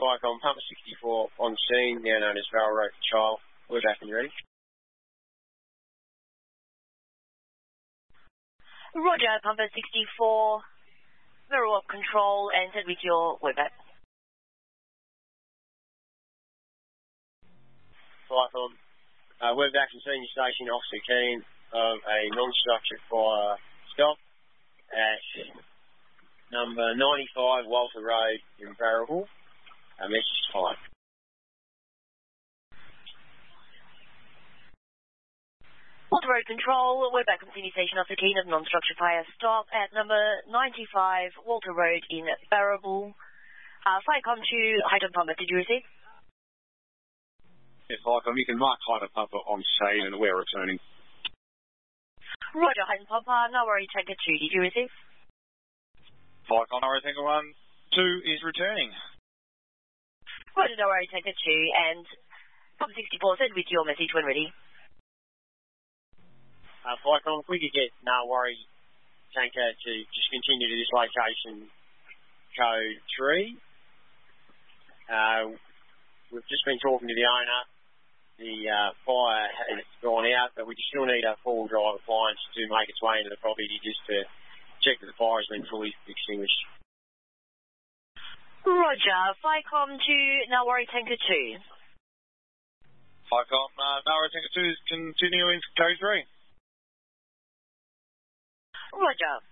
Vicon, Pumper 64 on scene, now known as Barrel Road Patrol. We're back and ready. Roger, Pumper 64, Barrel Up Control, and set with your wayback. Vicon, we're back from Senior Station Officer Keen of a non-structured fire stop at number 95 Walter Road in Barrel. Message time. Walter Road Control, we're back from Senior Station Officer Keen of non-structured fire stop at number 95 Walter Road in Barrel. Vicon to Hayden Pumper, did you receive? Yes, Vicon, you can mark Hayden Pumper on scene and we're returning. Roger, Hayden Pumper, no worry, Tanker 2, did you receive? Vicon, I think 1-2 is returning. Roger, no worry, Tanker 2, and Pumper 64, send with your message when ready. Vicon, if we could get No Worry Tanker to just continue to this location, code 3. We've just been talking to the owner. The fire has gone out, but we still need a four-wheel drive appliance to make its way into the property just to check that the fire has been fully extinguished. Roger, Vicon to No Worry Tanker 2. Vicon, No Worry Tanker 2 is continuing code 3. Roger.